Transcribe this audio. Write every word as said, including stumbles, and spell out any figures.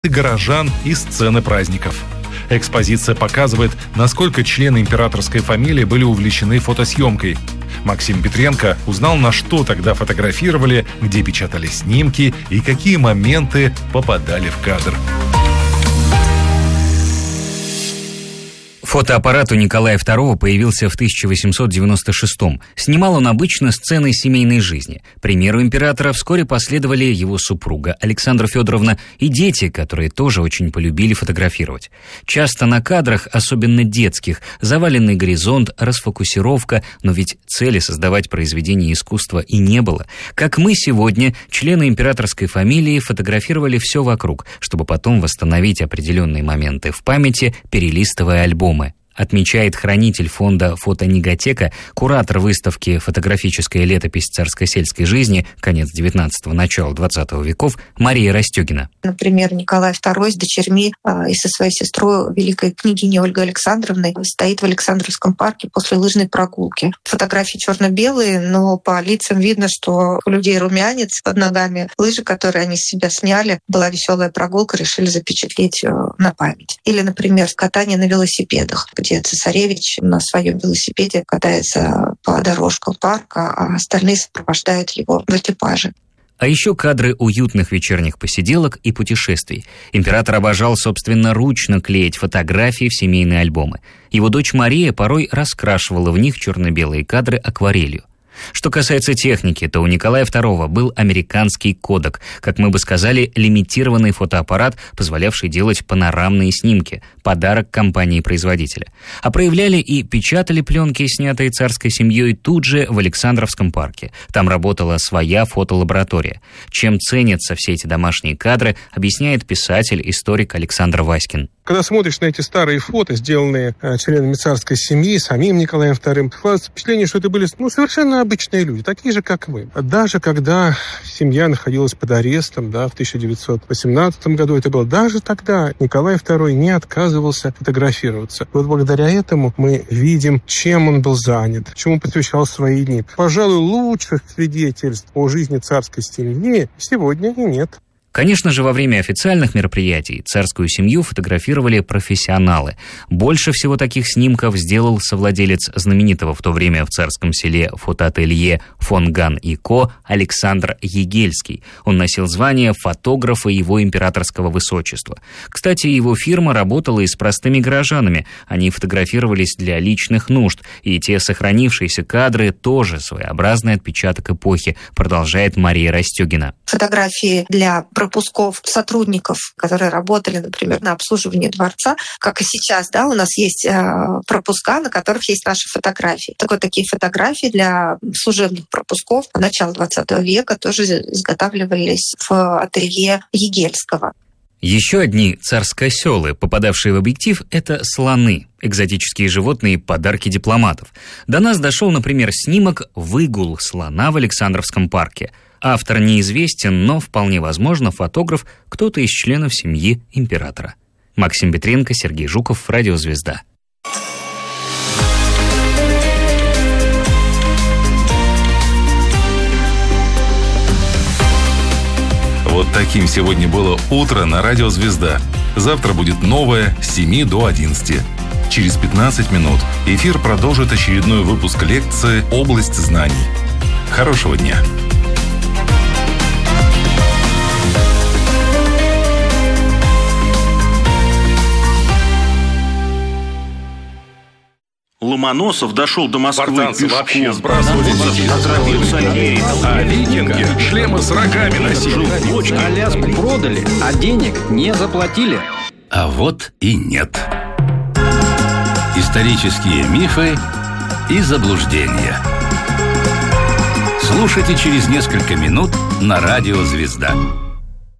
горожан и сцены праздников. Экспозиция показывает, насколько члены императорской фамилии были увлечены фотосъемкой. Максим Петренко узнал, на что тогда фотографировали, где печатали снимки и какие моменты попадали в кадр. Фотоаппарат у Николая второго появился в тысяча восемьсот девяносто шестом. Снимал он обычно сцены семейной жизни. Примеру императора вскоре последовали его супруга Александра Федоровна и дети, которые тоже очень полюбили фотографировать. Часто на кадрах, особенно детских, заваленный горизонт, расфокусировка, но ведь цели создавать произведение искусства и не было. Как мы сегодня, члены императорской фамилии, фотографировали все вокруг, чтобы потом восстановить определенные моменты в памяти, перелистывая альбомы. Отмечает хранитель фонда «Фотонеготека», куратор выставки «Фотографическая летопись царско-сельской жизни. Конец девятнадцатого, начало двадцатого веков» Мария Растёгина. Например, Николай второй с дочерьми э, и со своей сестрой, великой княгиней Ольгой Александровной, стоит в Александровском парке после лыжной прогулки. Фотографии черно-белые, но по лицам видно, что у людей румянец под ногами. Лыжи, которые они с себя сняли, была веселая прогулка, решили запечатлеть э, на память. Или, например, катание на велосипедах, где цесаревич на своем велосипеде катается по дорожкам парка, а остальные сопровождают его в экипаже. А еще кадры уютных вечерних посиделок и путешествий. Император обожал собственноручно клеить фотографии в семейные альбомы. Его дочь Мария порой раскрашивала в них черно-белые кадры акварелью. Что касается техники, то у Николая второго был американский Kodak, как мы бы сказали, лимитированный фотоаппарат, позволявший делать панорамные снимки, подарок компании-производителя. А проявляли и печатали пленки, снятые царской семьей, тут же в Александровском парке. Там работала своя фотолаборатория. Чем ценятся все эти домашние кадры, объясняет писатель-историк Александр Васькин. Когда смотришь на эти старые фото, сделанные э, членами царской семьи, самим Николаем вторым, складывается впечатление, что это были ну, совершенно обычные люди, такие же, как вы. Даже когда семья находилась под арестом, да, в тысяча девятьсот восемнадцатом году, это было, даже тогда Николай второй не отказывался фотографироваться. Вот благодаря этому мы видим, чем он был занят, чему посвящал свои дни. Пожалуй, лучших свидетельств о жизни царской семьи сегодня и нет. Конечно же, во время официальных мероприятий царскую семью фотографировали профессионалы. Больше всего таких снимков сделал совладелец знаменитого в то время в Царском Селе фотоателье фон Ган и Ко Александр Егельский. Он носил звание фотографа его императорского высочества. Кстати, его фирма работала и с простыми горожанами. Они фотографировались для личных нужд, и те сохранившиеся кадры тоже своеобразный отпечаток эпохи, продолжает Мария Растёгина. Фотографии для пропусков сотрудников, которые работали, например, на обслуживании дворца, как и сейчас, да, у нас есть э, пропуска, на которых есть наши фотографии. Так вот, такие фотографии для служебных пропусков начала двадцатого века тоже изготавливались в ателье Егельского. Еще одни царскоселы, попадавшие в объектив, это слоны, экзотические животные, подарки дипломатов. До нас дошел, например, снимок «Выгул слона в Александровском парке». Автор неизвестен, но вполне возможно фотограф кто-то из членов семьи императора. Максим Петренко, Сергей Жуков, Радио Звезда. Вот таким сегодня было утро на Радио Звезда. Завтра будет новое с семи до одиннадцати. Через пятнадцать минут эфир продолжит очередной выпуск лекции «Область знаний». Хорошего дня! Ломоносов дошел до Москвы Спартанцы пешком. вообще сбрасывали а викинги шлемы с рогами носили. Аляску продали, а денег не заплатили. А вот и нет. Исторические мифы и заблуждения. Слушайте через несколько минут на Радио Звезда.